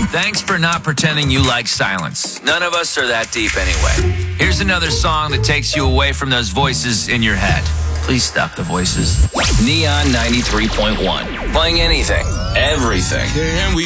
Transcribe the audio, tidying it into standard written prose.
Thanks for not pretending you like silence. None of us are that deep anyway. Here's another song that takes you away from those voices in your head. Please stop the voices. Neon 93.1. Playing anything, everything. And we